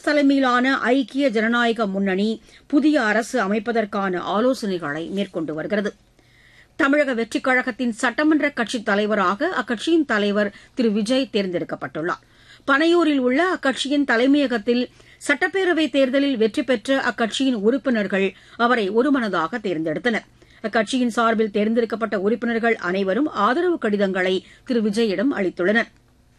தலைமையிலான ஐக்கிய ஜனநாயக முன்னணி புதிய அரசு அமைப்பதற்கான ஆலோசனைகளை மேற்கொண்டு வருகிறது. தமிழக வெற்றிக் கழகத்தின் சட்டமன்ற கட்சித் தலைவராக அக்கட்சியின் தலைவர் திரு விஜய் தேர்ந்தெடுக்கப்பட்டுள்ளார். பனையூரில் உள்ள அக்கட்சியின் தலைமையகத்தில் சட்டப்பேரவைத் தேர்தலில் வெற்றி பெற்ற அக்கட்சியின் உறுப்பினர்கள் அவரை ஒருமனதாக தேர்ந்தெடுத்தனர். அக்கட்சியின் சார்பில் தேர்ந்தெடுக்கப்பட்ட உறுப்பினர்கள் அனைவரும் ஆதரவு கடிதங்களை திரு விஜயிடம் அளித்துள்ளனர்.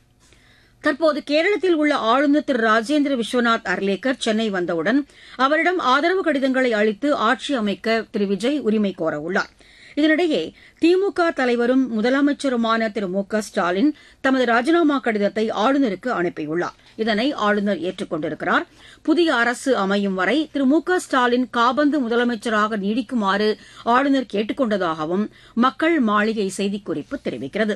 தற்போது கேரளத்தில் உள்ள ஆளுநர் திரு ராஜேந்திர விஸ்வநாத் அர்லேக்கர் சென்னை வந்தவுடன் அவரிடம் ஆதரவு கடிதங்களை அளித்து ஆட்சி அமைக்க திரு விஜய் உரிமை கோரவுள்ளார். இதனிடையே திமுக தலைவரும் முதலமைச்சருமான திரு மு க ஸ்டாலின் தமது ராஜினாமா கடிதத்தை ஆளுநருக்கு அனுப்பியுள்ளார். இதனை ஆளுநர் ஏற்றுக் கொண்டிருக்கிறார். புதிய அரசு அமையும் வரை திரு மு க ஸ்டாலின் காபந்து முதலமைச்சராக நீடிக்குமாறு ஆளுநர் கேட்டுக் கொண்டதாகவும் மக்கள் மாளிகை செய்திக்குறிப்பு தெரிவிக்கிறது.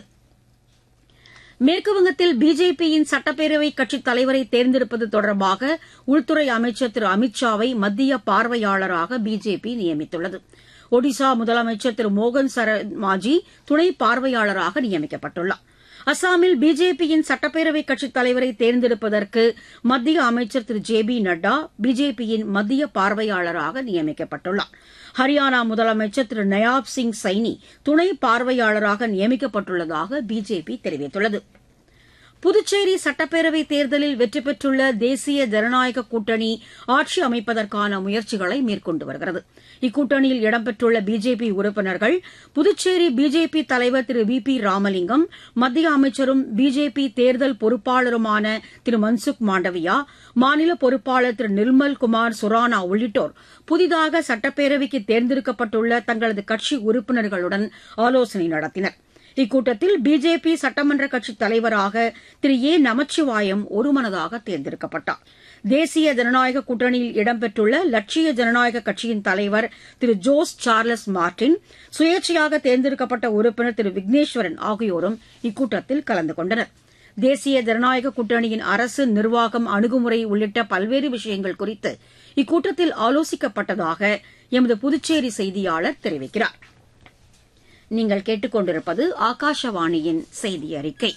மேற்குவங்கத்தில் பிஜேபியின் சட்டப்பேரவை கட்சித் தலைவரை தேர்ந்தெடுப்பது தொடர்பாக உள்துறை அமைச்சர் திரு அமித் ஷாவை மத்திய பார்வையாளராக பிஜேபி நியமித்துள்ளது. ஒடிசா முதலமைச்சர் திரு மோகன் சரண் மாஜி துணை பார்வையாளராக நியமிக்கப்பட்டுள்ளார். அசாமில் பிஜேபியின் சட்டப்பேரவை கட்சித் தலைவரை தேர்ந்தெடுப்பதற்கு மத்திய அமைச்சர் திரு ஜே பி நட்டா பிஜேபியின் மத்திய பார்வையாளராக நியமிக்கப்பட்டுள்ளார். ஹரியானா முதலமைச்சர் திரு நயாப் சிங் சைனி துணை பார்வையாளராக நியமிக்கப்பட்டுள்ளதாக பிஜேபி தெரிவித்துள்ளது. புதுச்சேரி சட்டப்பேரவைத் தேர்தலில் வெற்றி பெற்றுள்ள தேசிய ஜனநாயக கூட்டணி ஆட்சி அமைப்பதற்கான முயற்சிகளை மேற்கொண்டு வருகிறது. இக்கூட்டணியில் இடம்பெற்றுள்ள பிஜேபி உறுப்பினர்கள் புதுச்சேரி பிஜேபி தலைவர் திரு வி பி ராமலிங்கம், மத்திய அமைச்சரும் பிஜேபி தேர்தல் பொறுப்பாளருமான திரு மன்சுக் மாண்டவியா, மாநில பொறுப்பாளர் திரு நிர்மல் குமார் சுரானா உள்ளிட்டோர் புதிதாக சட்டப்பேரவைக்கு தேர்ந்தெடுக்கப்பட்டுள்ள தங்களது கட்சி உறுப்பினர்களுடன் ஆலோசனை நடத்தினர். இக்கூட்டத்தில் பிஜேபி சட்டமன்ற கட்சித் தலைவராக திரு ஏ நமச்சிவாயம் ஒருமனதாக தேர்ந்தெடுக்கப்பட்டார். தேசிய ஜனநாயக கூட்டணியில் இடம்பெற்றுள்ள லட்சிய ஜனநாயக கட்சியின் தலைவர் திரு ஜோஸ் சார்லஸ் மார்டின், சுயேட்சையாக தேர்ந்தெடுக்கப்பட்ட உறுப்பினர் திரு விக்னேஸ்வரன் ஆகியோரும் இக்கூட்டத்தில் கலந்து கொண்டனர். தேசிய ஜனநாயக கூட்டணியின் அரசு நிர்வாகம், அணுகுமுறை உள்ளிட்ட பல்வேறு விஷயங்கள் குறித்து இக்கூட்டத்தில் ஆலோசிக்கப்பட்டதாக எமது புதுச்சேரி செய்தியாளர் தெரிவிக்கிறார். நீங்கள் கேட்டுக்கொண்டிருப்பது ஆகாஷவாணியின் செய்தி அறிக்கை.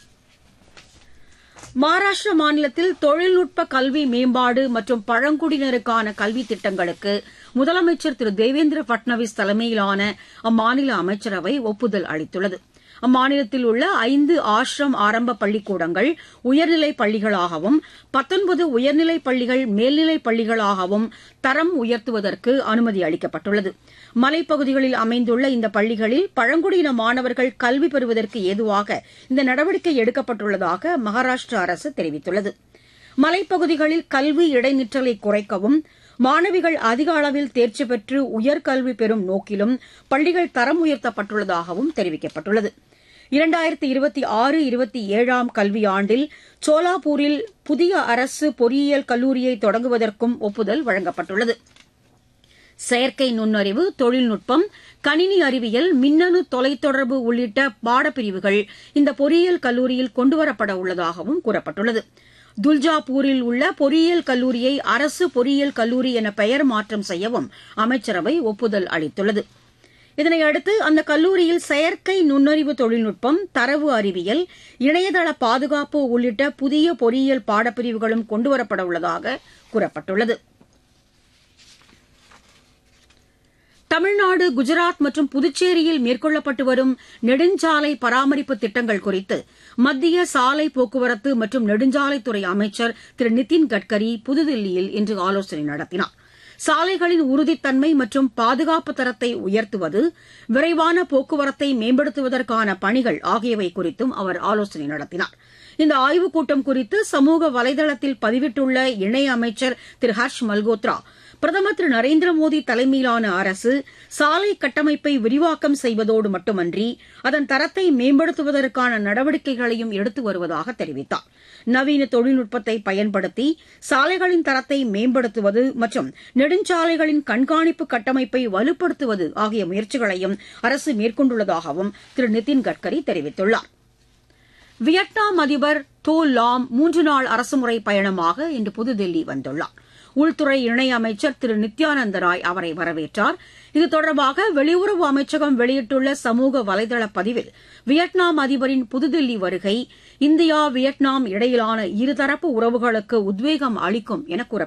மகாராஷ்டிர மாநிலத்தில் தொழில்நுட்ப கல்வி மேம்பாடு மற்றும் பழங்குடியினருக்கான கல்வி திட்டங்களுக்கு முதலமைச்சர் திரு தேவேந்திர பட்னவிஸ் தலைமையிலான அம்மாநில அமைச்சரவை ஒப்புதல் அளித்துள்ளது. அம்மாநிலத்தில் உள்ள 5 ஆசிரம் ஆரம்ப பள்ளிக்கூடங்கள் உயர்நிலைப் பள்ளிகளாகவும் 19 உயர்நிலைப் பள்ளிகள் மேல்நிலைப் பள்ளிகளாகவும் தரம் உயர்த்துவதற்கு அனுமதி அளிக்கப்பட்டுள்ளது. மலைப்பகுதிகளில் அமைந்துள்ள இந்த பள்ளிகளில் பழங்குடியின மாணவர்கள் கல்வி பெறுவதற்கு ஏதுவாக இந்த நடவடிக்கை எடுக்கப்பட்டுள்ளதாக மகாராஷ்டிரா அரசு தெரிவித்துள்ளது. மலைப்பகுதிகளில் கல்வி இடைநிற்றலை குறைக்கவும், மாணவிகள் அதிக அளவில் தேர்ச்சி பெற்று உயர்கல்வி பெறும் நோக்கிலும் பள்ளிகள் தரம் உயர்த்தப்பட்டுள்ளதாகவும் தெரிவிக்கப்பட்டுள்ளது. 2026-27 கல்வியாண்டில் சோலாப்பூரில் புதிய அரசு பொறியியல் கல்லூரியை தொடங்குவதற்கும் ஒப்புதல் வழங்கப்பட்டுள்ளது. செயற்கை நுண்ணறிவு, தொழில்நுட்பம், கணினி அறிவியல், மின்னணு தொலைத்தொடர்பு உள்ளிட்ட பாடப்பிரிவுகள் இந்த பொறியியல் கல்லூரியில் கொண்டுவரப்பட உள்ளதாகவும் கூறப்பட்டுள்ளது. துல்ஜாபூரில் உள்ள பொறியியல் கல்லூரியை அரசு பொறியியல் கல்லூரி என பெயர் மாற்றம் செய்யவும் அமைச்சரவை ஒப்புதல் அளித்துள்ளது. இதனையடுத்து அந்த கல்லூரியில் செயற்கை நுண்ணறிவு தொழில்நுட்பம், தரவு அறிவியல், இணையதள பாதுகாப்பு உள்ளிட்ட புதிய பொறியியல் பாடப்பிரிவுகளும் கொண்டுவரப்பட உள்ளதாக கூறப்பட்டுள்ளது. தமிழ்நாடு, குஜராத் மற்றும் புதுச்சேரியில் மேற்கொள்ளப்பட்டு வரும் நெடுஞ்சாலை பராமரிப்பு திட்டங்கள் குறித்து மத்திய சாலை போக்குவரத்து மற்றும் நெடுஞ்சாலைத்துறை அமைச்சர் திரு நிதின் கட்கரி புதுதில்லியில் இன்று ஆலோசனை நடத்தினார். சாலைகளின் உறுதித்தன்மை மற்றும் பாதுகாப்பு தரத்தை உயர்த்துவது, விரைவான போக்குவரத்தை மேம்படுத்துவதற்கான பணிகள் ஆகியவை குறித்தும் அவர் ஆலோசனை நடத்தினார். இந்த ஆய்வுக் கூட்டம் குறித்து சமூக வலைதளத்தில் பதிவிட்டுள்ள இணையமைச்சர் திரு ஹர்ஷ் மல்கோத்ரா, பிரதமர் திரு நரேந்திர மோடி தலைமையிலான அரசு சாலை கட்டமைப்பை விரிவாக்கம் செய்வதோடு மட்டுமன்றி அதன் தரத்தை மேம்படுத்துவதற்கான நடவடிக்கைகளையும் எடுத்து வருவதாக தெரிவித்தார். நவீன தொழில்நுட்பத்தை பயன்படுத்தி சாலைகளின் தரத்தை மேம்படுத்துவது மற்றும் நெடுஞ்சாலைகளின் கண்காணிப்பு கட்டமைப்பை வலுப்படுத்துவது ஆகிய முயற்சிகளையும் அரசு மேற்கொண்டுள்ளதாகவும் திரு நிதின் கட்கரி தெரிவித்துள்ளார். வியட்நாம் அதிபர் தோ லாம் 3 நாள் அரசுமுறை பயணமாக இன்று புதுதில்லி வந்துள்ளார். உள்துறை இணையமைச்சர் திரு நித்யானந்த ராய் அவரை வரவேற்றார். இது தொடர்பாக வெளியுறவு அமைச்சகம் வெளியிட்டுள்ள சமூக வலைதள பதிவில், வியட்நாம் அதிபரின் புதுதில்லி வருகை இந்தியா, வியட்நாம் இடையிலான இருதரப்பு உறவுகளுக்கு உத்வேகம் அளிக்கும் என கூறப்பட்டுள்ளது.